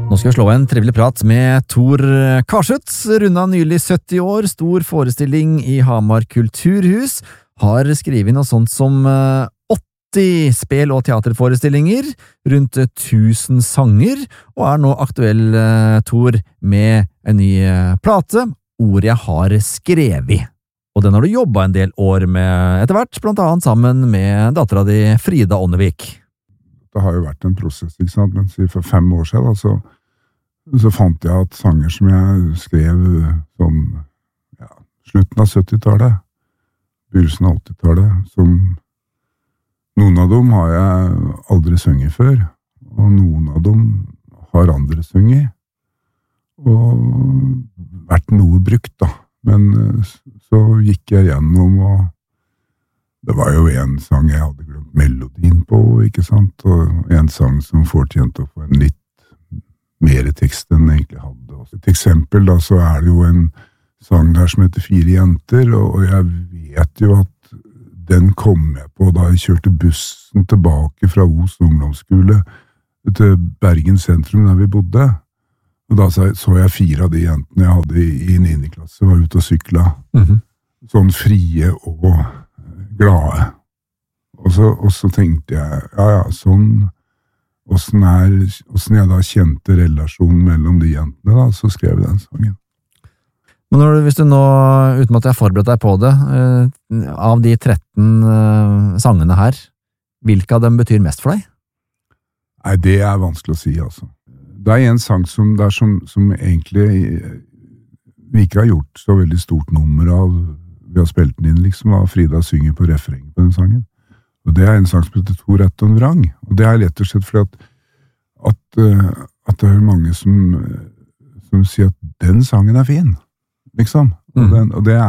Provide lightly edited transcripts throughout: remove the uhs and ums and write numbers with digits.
Nå skal vi slå en trivelig prat med Tor Karseth, rundet nylig 70 år, stor forestilling i Hamar Kulturhus, har skrevet noe sånt som 80 spel- og teaterforestillinger, rundt 1000 sanger, og er nå aktuell, Tor, med en ny plate, Ordet jeg har skrevet. Og den har du jobbet en del år med etter hvert, blant annet sammen med datteren di Frida Ånnevik. Det har jo vært en prosess, ikke sant? Men for 5 år siden, så fant jeg at sanger som jeg skrev sånn, slutten av 70-tallet, begynnelsen av 80-tallet, som noen av dem har jeg aldri sunget før, og noen av dem har andre sunget, og vært noe brukt da. Men så gikk jeg gjennom, og det var jo en sang jeg hadde glemt melodien på, ikke sant? Og en sang som fortjente å få en litt mer tekst enn jeg egentlig hadde. Et eksempel da, så er det jo en sang der som heter 4 jenter, og jeg vet jo at den kom jeg på da jeg kjørte bussen tilbake fra Os ungdomsskole til Bergen sentrum der vi bodde. Og da så jeg 4 av de jentene jeg hadde i 9. klasse, var ute og sykla. Sånn frie og glade. Og så tenkte jeg, sånn, hvordan jeg da kjente relasjonen mellom de jentene da, så skrev jeg den sangen. Men hvis du nå, uten at jeg har forberedt deg på det, av de 13 sangene her, hvilke av dem betyr mest for deg? Nei, det er vanskelig å si, altså. Det er en sang som egentlig vi ikke har gjort så veldig stort nummer av, vi har spilt den inn liksom, og Frida synger på refrengen på den sangen. Og det er en sang som heter To rett og en vrang. Og det er rett og slett fordi at det er mange som sier at den sangen er fin, liksom. Og det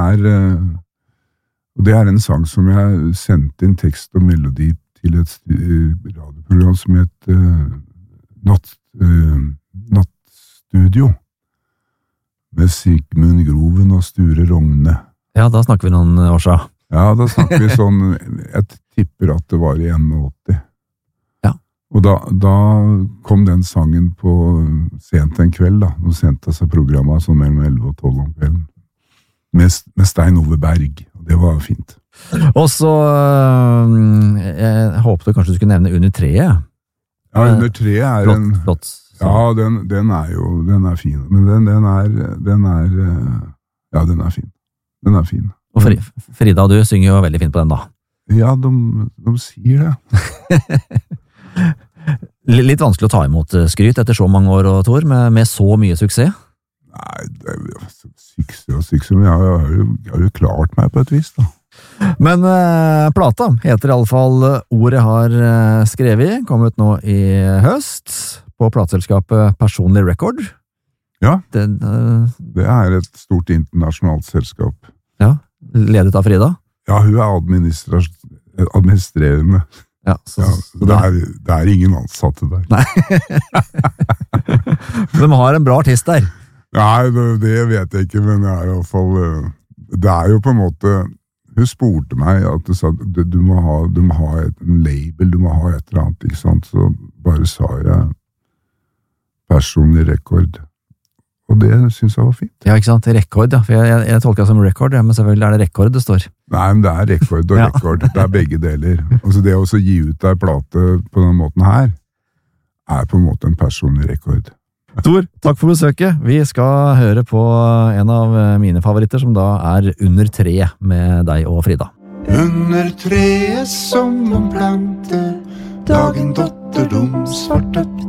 er en sang som jeg sendte inn tekst og melodi til et radioprogram som heter Nattstudio, med Sigmund Groven og Sture Rogne. Ja, da snakker vi noen år siden. Ja, da snakker vi sånn, jeg tipper at det var i 81. Ja. Og da kom den sangen på sent en kveld da, og sendte seg programmet sånn mellom 11 og 12 om kvelden, med Stein Ove Berg, og det var fint. Og så, jeg håpet kanskje du skulle nevne Under treet. Ja, Under treet er flott. Ja, den er fin, men den er fin. Den er fin. Og Frida, du synger jo veldig fint på den da. Ja, de sier det. Litt vanskelig å ta imot skryt etter så mange år, Tor, med så mye suksess? Nei, det er suksess, men jeg har jo klart meg på et vis da. Men plata heter i alle fall Ordet jeg har skrevet, kom ut nå i høst på plateselskapet Personlig Record. Ja, det er et stort internasjonalt selskap. Ja, ledet av Frida? Ja, hun er administrerende. Ja, så det er ingen ansatte der. Nei. De har en bra artist der. Nei, det vet jeg ikke, men det er i hvert fall, det er jo på en måte, hun spurte meg at du sa, du må ha en label, du må ha et eller annet, ikke sant? Så bare sa jeg Personlig Rekord. Og det synes jeg var fint. Ja, ikke sant? Rekord, ja. For jeg tolker det som record, ja, men selvfølgelig er det rekord det står. Nei, men det er rekord og rekord. Det er begge deler. Altså det å gi ut en plate på den måten her, er på en måte en personlig rekord. Tor, takk for besøket. Vi skal høre på en av mine favoritter, som da er Under treet med deg og Frida. Under treet som man planter, dagen dotter dum svartet